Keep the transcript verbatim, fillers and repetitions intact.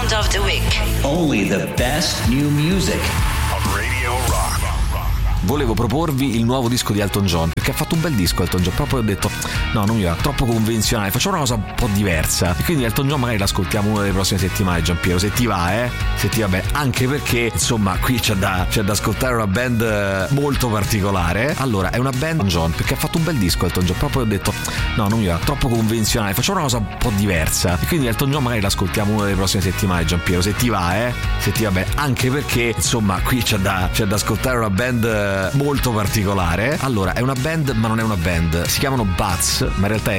Sound of the Week. Only the best new music. Radio Rock. Volevo proporvi il nuovo disco di Elton John, perché ha fatto un bel disco Elton John, proprio ho detto no, non mi va, troppo convenzionale, facciamo una cosa un po' diversa. E quindi Elton John magari l'ascoltiamo una delle prossime settimane, Giampiero, se ti va, eh se ti va bene, anche perché insomma qui c'è da, c'è da ascoltare una band molto particolare. Allora, è una band John, perché ha fatto un bel disco Elton John, proprio ho detto no, non mi va, troppo convenzionale, facciamo una cosa un po' diversa. E quindi Elton John magari l'ascoltiamo una delle prossime settimane, Giampiero, se ti va, eh se ti va bene, anche perché insomma qui c'è da, c'è da ascoltare una band molto particolare. Allora, è una band ma non è una band, si chiamano Bats, ma in realtà è